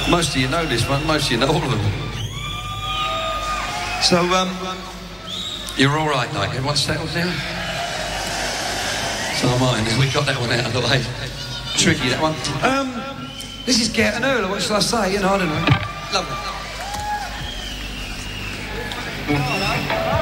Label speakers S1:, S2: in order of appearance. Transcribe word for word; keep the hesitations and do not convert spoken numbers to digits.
S1: Most of you know this one, most of you know all of them. So, um, you're all right, like, everyone's settled now? So am I, we got that one out of the way. Tricky, that one. Um, this is Gaten Oorlog, what shall I say? You know, I don't know. Lovely.